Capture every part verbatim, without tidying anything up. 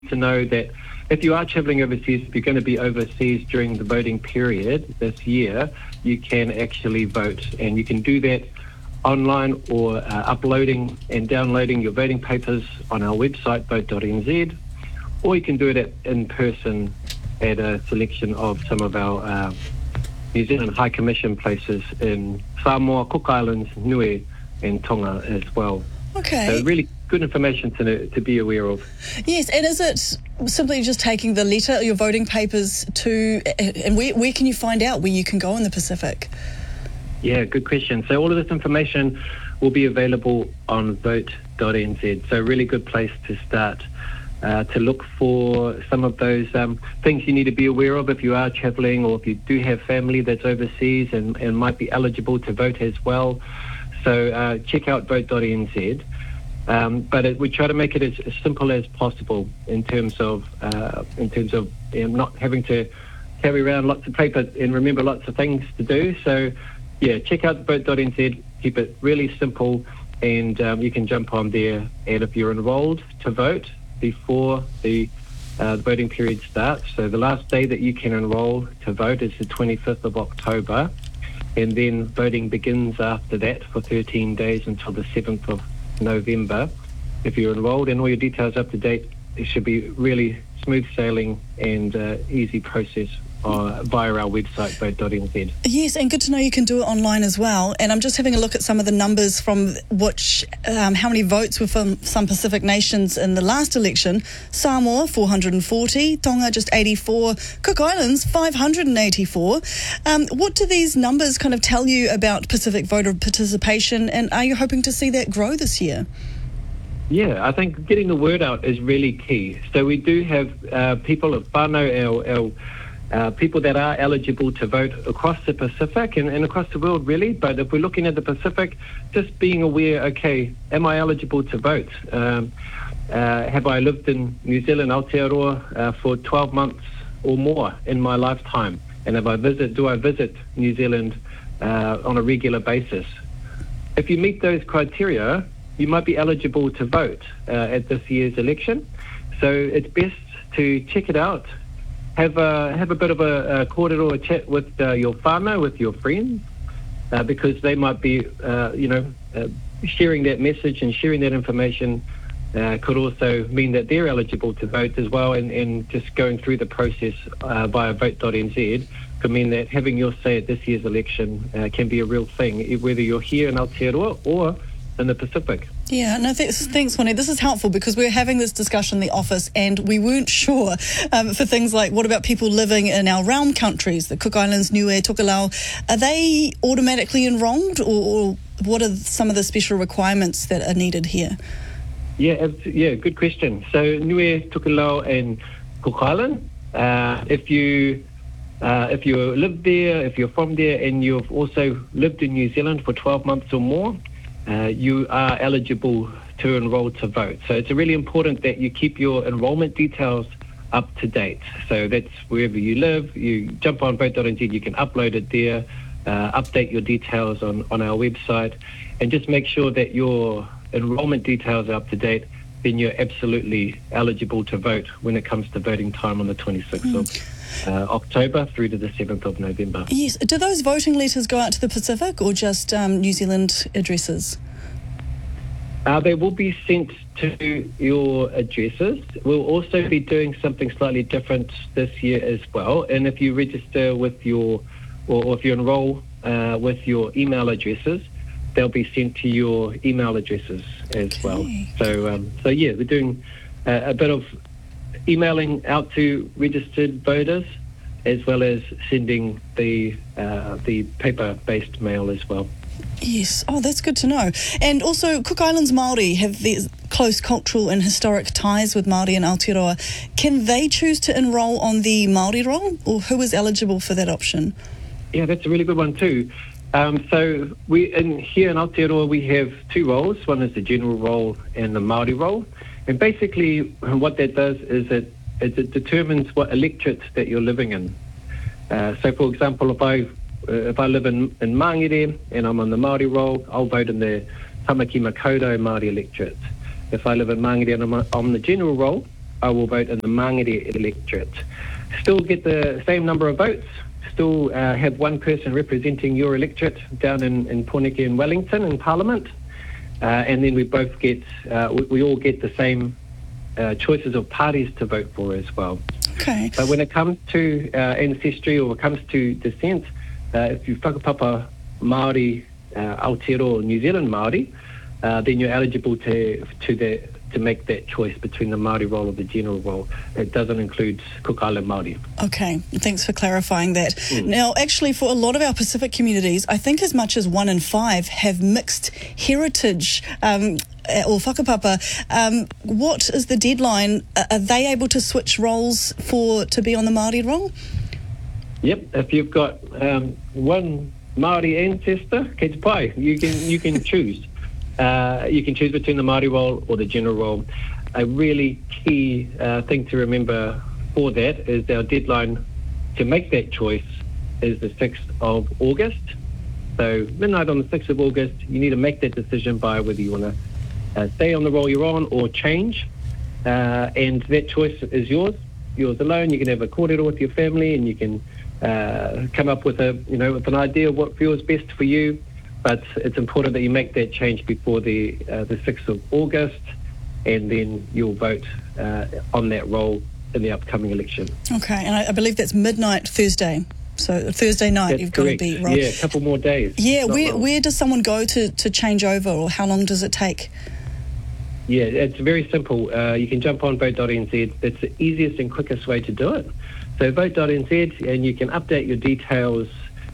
to know that if you are travelling overseas, if you're going to be overseas during the voting period this year, you can actually vote. And you can do that online or uh, uploading and downloading your voting papers on our website, vote dot n z, or you can do it at, in person at a selection of some of our uh, New Zealand High Commission places in Samoa, Cook Islands, Niue and Tonga as well. Okay. So really good information to to be aware of. Yes, and is it simply just taking the letter, your voting papers to, and where, where can you find out where you can go in the Pacific? Yeah, good question. So all of this information will be available on vote dot n z. So a really good place to start uh, to look for some of those um, things you need to be aware of if you are travelling or if you do have family that's overseas and, and might be eligible to vote as well. So uh, check out vote dot n z. Um, but it, we try to make it as, as simple as possible in terms of uh, in terms of you know, not having to carry around lots of paper and remember lots of things to do. So yeah, check out vote dot n z. Keep it really simple, and um, you can jump on there. And if you're enrolled to vote before the uh, voting period starts, so the last day that you can enroll to vote is the twenty-fifth of October, and then voting begins after that for thirteen days until the seventh of November. If you're enrolled and all your details up to date, it should be really smooth sailing and uh, easy process uh, via our website, vote dot n z. Yes, and good to know you can do it online as well. And I'm just having a look at some of the numbers from which, um, how many votes were from some Pacific nations in the last election. Samoa, four hundred forty, Tonga, just eighty-four, Cook Islands, five hundred eighty-four. Um, what do these numbers kind of tell you about Pacific voter participation, and are you hoping to see that grow this year? Yeah, I think getting the word out is really key. So we do have uh, people of whānau, our, our Uh, people that are eligible to vote across the Pacific and, and across the world, really. But if we're looking at the Pacific, just being aware, okay, am I eligible to vote? Um, uh, have I lived in New Zealand, Aotearoa, uh, for twelve months or more in my lifetime? And if I visit, do I visit New Zealand uh, on a regular basis? If you meet those criteria, you might be eligible to vote uh, at this year's election. So it's best to check it out. Have a have a bit of a, a kōrero, a chat with uh, your whānau, with your friends, uh, because they might be, uh, you know, uh, sharing that message and sharing that information uh, could also mean that they're eligible to vote as well. And, and just going through the process uh, via vote dot n z could mean that having your say at this year's election uh, can be a real thing, whether you're here in Aotearoa or in the Pacific. Yeah, no, th- thanks, Wani. This is helpful because we're having this discussion in the office and we weren't sure um, for things like what about people living in our realm countries, the Cook Islands, Niue, Tokelau, are they automatically enrolled or, or what are some of the special requirements that are needed here? Yeah, yeah, good question. So Niue, Tokelau and Cook Island, uh, if you uh, if you live there, if you're from there and you've also lived in New Zealand for twelve months or more, Uh, you are eligible to enrol to vote. So it's really important that you keep your enrolment details up to date. So that's wherever you live, you jump on vote dot n z, you can upload it there, uh, update your details on, on our website, and just make sure that your enrolment details are up to date, then you're absolutely eligible to vote when it comes to voting time on the twenty-sixth mm. of uh, October through to the seventh of November. Yes. Do those voting letters go out to the Pacific or just um, New Zealand addresses? Uh, they will be sent to your addresses. We'll also be doing something slightly different this year as well. And if you register with your, or, or if you enrol uh, with your email addresses, they'll be sent to your email addresses as okay. well. So, um, so yeah, we're doing uh, a bit of emailing out to registered voters, as well as sending the uh, the paper-based mail as well. Yes. Oh, that's good to know. And also, Cook Islands Māori have these close cultural and historic ties with Māori and Aotearoa. Can they choose to enrol on the Māori roll, or who is eligible for that option? Yeah, that's a really good one too. Um, so we in here in Aotearoa we have two roles. One is the general role and the Māori role. And basically what that does is it, it, it determines what electorate that you're living in. Uh, so for example, if I uh, if I live in, in Mangere and I'm on the Māori role, I'll vote in the Tamaki Makaurau Māori electorate. If I live in Mangere and I'm on the general role, I will vote in the Mangere electorate. Still get the same number of votes, still uh, have one person representing your electorate down in, in Pōneke and Wellington in Parliament, uh, and then we both get, uh, we, we all get the same uh, choices of parties to vote for as well. Okay. But when it comes to uh, ancestry or when it comes to descent, uh, if you whakapapa Māori, uh, Aotearoa, New Zealand Māori, uh, then you're eligible to to the to make that choice between the Māori role or the general role. It doesn't include Cook Island Māori. Okay, thanks for clarifying that. Mm. Now, actually, for a lot of our Pacific communities, I think as much as one in five have mixed heritage um, or whakapapa. Um, what is the deadline? Are they able to switch roles for to be on the Māori role? Yep, if you've got um, one Māori ancestor, kei te pai, you can, you can choose. Uh, you can choose between the Māori role or the general role. A really key uh, thing to remember for that is our deadline to make that choice is the sixth of August. So midnight on the sixth of August, you need to make that decision by whether you want to uh, stay on the role you're on or change. Uh, and that choice is yours, yours alone. You can have a kōrero with your family and you can uh, come up with a, you know, with an idea of what feels best for you. But it's important that you make that change before the uh, the sixth of August, and then you'll vote uh, on that role in the upcoming election. Okay, and I, I believe that's midnight Thursday. So Thursday night, That's you've correct. got to be right. Yeah, a couple more days. Yeah, Not where long. where does someone go to, to change over, or how long does it take? Yeah, it's very simple. Uh, you can jump on vote dot n z. It's the easiest and quickest way to do it. So vote dot n z, and you can update your details.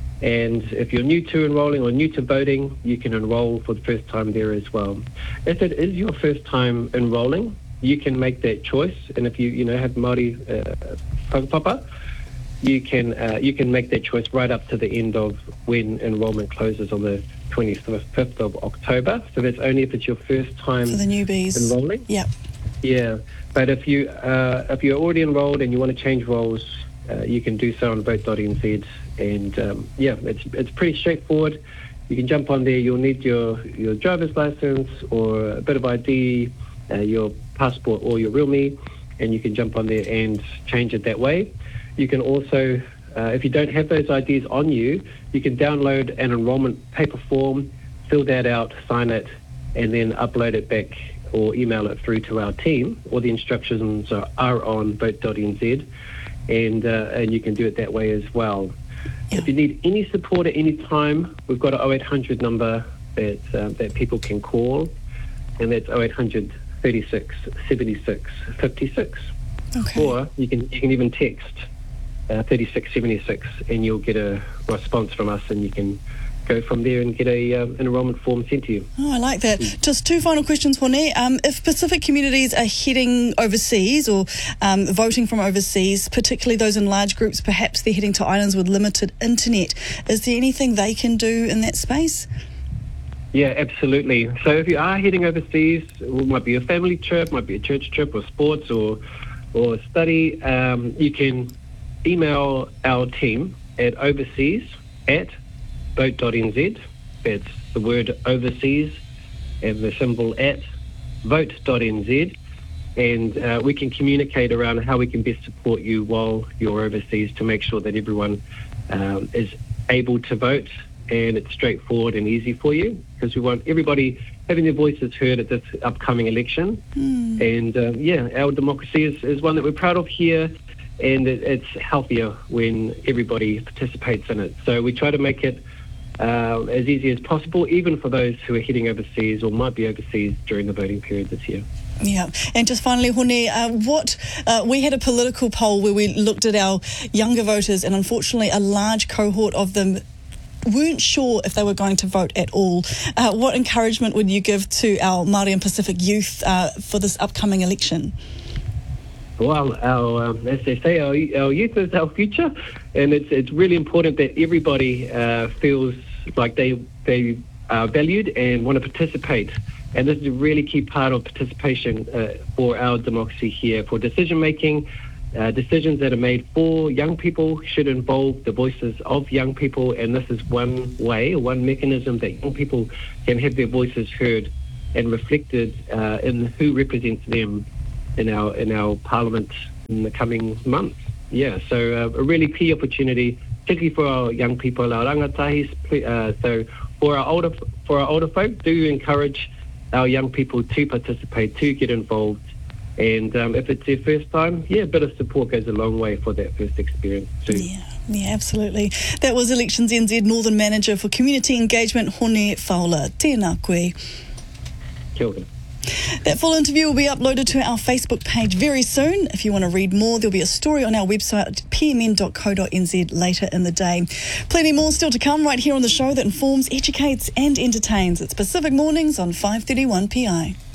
And if you're new to enrolling or new to voting, you can enrol for the first time there as well. If it is your first time enrolling, you can make that choice. And if you you know have Māori uh, whakapapa, you can uh, you can make that choice right up to the end of when enrolment closes on the twenty-fifth of October. So that's only if it's your first time For the newbies. enrolling. Yep. Yeah, but if you uh, if you're already enrolled and you want to change roles, uh, you can do so on vote dot n z. And um, yeah, it's it's pretty straightforward. You can jump on there. You'll need your, your driver's license or a bit of I D, uh, your passport or your real me, and you can jump on there and change it that way. You can also, uh, if you don't have those I Ds on you, you can download an enrolment paper form, fill that out, sign it, and then upload it back or email it through to our team. All the instructions are, are on vote dot n z, and uh, and you can do it that way as well. Yeah. If you need any support at any time, we've got an oh eight hundred number that uh, that people can call, and that's oh eight hundred, thirty-six, seventy-six, fifty-six. Okay. Or you can you can even text uh, thirty-six seventy-six, and you'll get a response from us, and you can go from there and get a um, an enrolment form sent to you. Oh, I like that. Just two final questions, Hone. Um, if Pacific communities are heading overseas or um, voting from overseas, particularly those in large groups, perhaps they're heading to islands with limited internet, is there anything they can do in that space? Yeah, absolutely. So if you are heading overseas, it might be a family trip, might be a church trip or sports or, or study, um, you can email our team at overseas at vote dot n z. That's the word overseas and the symbol at vote dot n z, and uh, we can communicate around how we can best support you while you're overseas to make sure that everyone um, is able to vote and it's straightforward and easy for you, because we want everybody having their voices heard at this upcoming election. Mm. And uh, yeah, our democracy is, is one that we're proud of here, and it, it's healthier when everybody participates in it. So we try to make it Uh, as easy as possible, even for those who are heading overseas or might be overseas during the voting period this year. Yeah, and just finally, Hone, uh, what uh, we had a political poll where we looked at our younger voters, and unfortunately a large cohort of them weren't sure if they were going to vote at all. Uh, what encouragement would you give to our Māori and Pacific youth uh, for this upcoming election? Well, our, um, as they say, our, our youth is our future, and it's it's really important that everybody uh, feels like they they are valued and want to participate. And this is a really key part of participation uh, for our democracy here. For decision making, uh, decisions that are made for young people should involve the voices of young people, and this is one way, one mechanism that young people can have their voices heard and reflected uh, in who represents them in our in our Parliament in the coming months. Yeah, so uh, a really key opportunity, particularly for our young people, our rangatahis. Uh, so for our older for our older folk, do encourage our young people to participate, to get involved. And um, if it's their first time, yeah, a bit of support goes a long way for that first experience too. Yeah, yeah, absolutely. That was Elections N Z Northern Manager for Community Engagement, Hone Fowler. Tēnā koe. Kia ora. That full interview will be uploaded to our Facebook page very soon. If you want to read more, there'll be a story on our website, p m n dot co dot n z, later in the day. Plenty more still to come right here on the show that informs, educates and entertains. It's Pacific Mornings on five thirty-one P I.